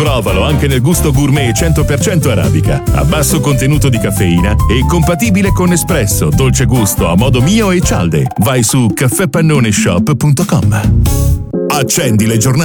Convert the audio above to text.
Provalo anche nel gusto gourmet 100% arabica, a basso contenuto di caffeina e compatibile con espresso, dolce gusto, a modo mio e cialde. Vai su caffèpanoneshop.com. Accendi le giornate